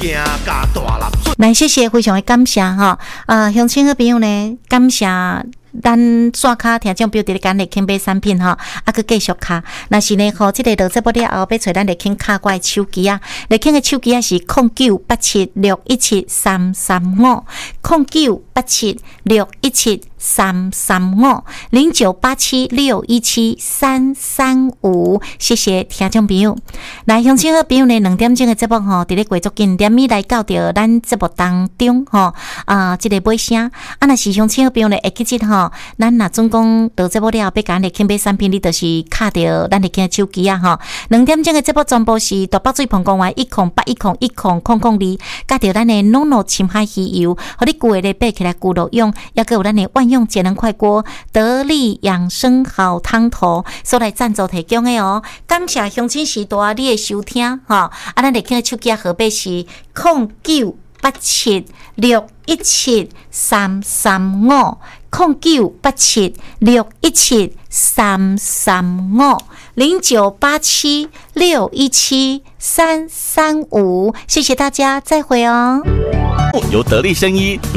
来，谢谢，非常的感谢哈。乡亲好朋友呢，感谢。咱刷卡听众朋友伫咧揀立肯买产品吼，佮继续卡。若是呢，即个落节目了后，要找咱立肯卡过来手机啊，立肯嘅手机啊是0987617335，0987617335，谢谢听众朋友。来，乡亲好朋友呢，2点钟嘅节目吼，伫咧过足近点米来到着咱节目当中吼，即个尾声若是乡亲好朋友呢，会记得吼。咱若总共到节目了，要揀立肯买产品，你就是卡着咱立肯手机啊吼。2點鐘嘅節目全部是大北水澎公園10810100002，加着咱的濃濃深海魚油，互你久下買起來久落用，也閣有咱的萬用節能快鍋、得力養生好湯頭所來贊助提供的哦。感謝鄉親時代你的收聽吼，咱立肯嘅手機號碼是0987617335，0987617335，谢谢大家，再会哦。 由得力生医